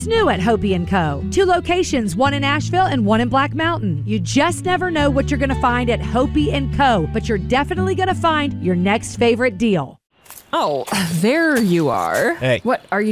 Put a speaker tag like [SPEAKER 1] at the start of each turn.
[SPEAKER 1] It's new at Hopi & Co. 2 locations, one in Asheville and one in Black Mountain. You just never know what you're going to find at Hopi & Co., but you're definitely going to find your next favorite deal.
[SPEAKER 2] Oh, there you are.
[SPEAKER 3] Hey.
[SPEAKER 2] What, are you